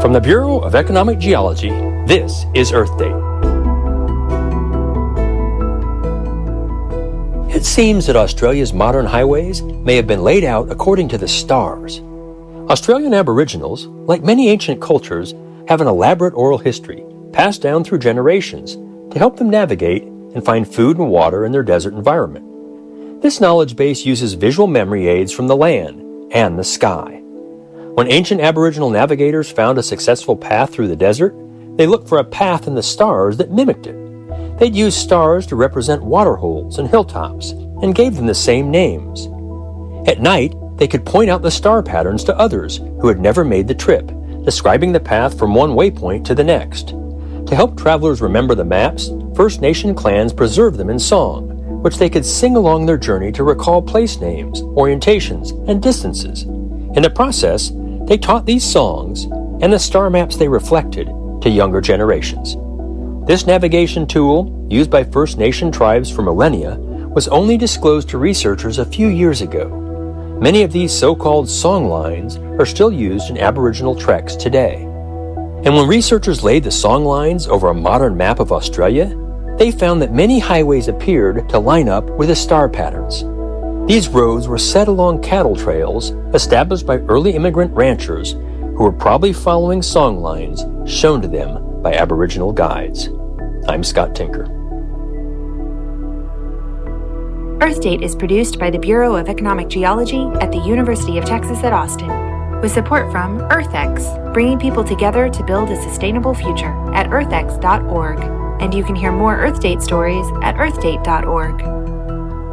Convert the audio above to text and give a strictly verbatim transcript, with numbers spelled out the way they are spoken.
From the Bureau of Economic Geology, this is Earth Date. It seems that Australia's modern highways may have been laid out according to the stars. Australian Aboriginals, like many ancient cultures, have an elaborate oral history passed down through generations to help them navigate and find food and water in their desert environment. This knowledge base uses visual memory aids from the land and the sky. When ancient Aboriginal navigators found a successful path through the desert, they looked for a path in the stars that mimicked it. They'd use stars to represent waterholes and hilltops and gave them the same names. At night, they could point out the star patterns to others who had never made the trip, describing the path from one waypoint to the next. To help travelers remember the maps, First Nation clans preserved them in song, which they could sing along their journey to recall place names, orientations, and distances. In the process, they taught these songs and the star maps they reflected to younger generations. This navigation tool, used by First Nation tribes for millennia, was only disclosed to researchers a few years ago. Many of these so-called song lines are still used in Aboriginal treks today. And when researchers laid the song lines over a modern map of Australia, they found that many highways appeared to line up with the star patterns. These roads were set along cattle trails established by early immigrant ranchers who were probably following song lines shown to them by Aboriginal guides. I'm Scott Tinker. Earth Date is produced by the Bureau of Economic Geology at the University of Texas at Austin, with support from EarthX, bringing people together to build a sustainable future at earth x dot org. And you can hear more Earth Date stories at earth date dot org.